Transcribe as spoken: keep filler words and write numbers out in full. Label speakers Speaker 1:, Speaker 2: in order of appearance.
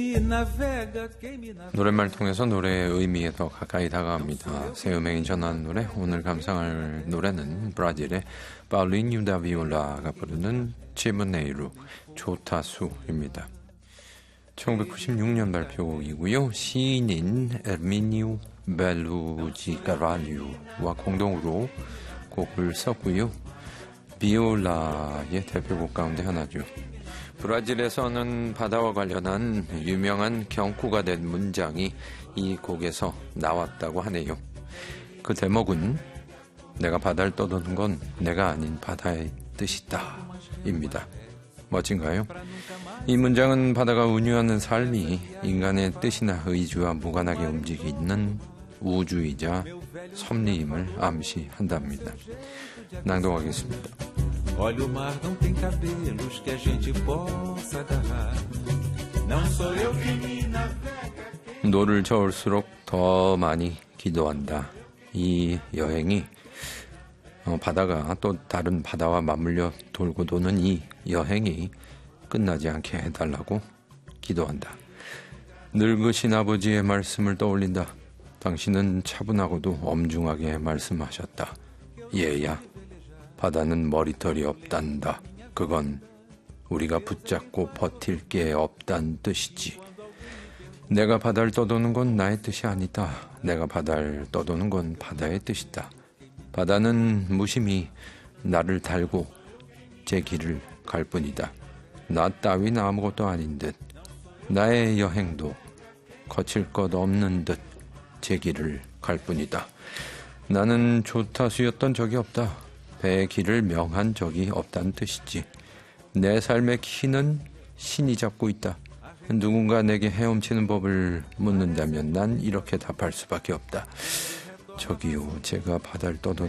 Speaker 1: 노랫말 통해서 노래의 의미에 더 가까이 다가갑니다. 새 음행이 전하는 노래, 오늘 감상할 노래는 브라질의 파울리뉴 다 비올라가 부르는 치브네이루 조타수입니다. 천구백구십육 년 발표곡이고요. 시인인 에르미니우 벨루지 카랄리우와 공동으로 곡을 썼고요. 비올라의 대표곡 가운데 하나죠. 브라질에서는 바다와 관련한 유명한 경구가 된 문장이 이 곡에서 나왔다고 하네요. 그 대목은 내가 바다를 떠도는 건 내가 아닌 바다의 뜻이다 입니다. 멋진가요? 이 문장은 바다가 운유하는 삶이 인간의 뜻이나 의지와 무관하게 움직이는 우주이자 섭리임을 암시한답니다. 낭독하겠습니다.
Speaker 2: Olha o mar não tem cabelos que a gente possa agarrar. Não sou eu que me navega.
Speaker 1: 노를 저을수록 더 많이 기도한다. 이 여행이 어, 바다가 또 다른 바다와 맞물려 돌고 도는 이 여행이 끝나지 않게 해달라고 기도한다. 늙으신 아버지의 말씀을 떠올린다. 당신은 차분하고도 엄중하게 말씀하셨다. 얘야. 바다는 머리털이 없단다. 그건 우리가 붙잡고 버틸 게 없단 뜻이지. 내가 바다를 떠도는 건 나의 뜻이 아니다. 내가 바다를 떠도는 건 바다의 뜻이다. 바다는 무심히 나를 달고 제 길을 갈 뿐이다. 나 따윈 아무것도 아닌 듯 나의 여행도 거칠 것 없는 듯 제 길을 갈 뿐이다. 나는 조타수였던 적이 없다. 배의 길을 명한 적이 없다는 뜻이지. 내 삶의 키는 신이 잡고 있다. 누군가 내게 헤엄치는 법을 묻는다면 난 이렇게 답할 수밖에 없다. 저기요, 제가 바다를 떠도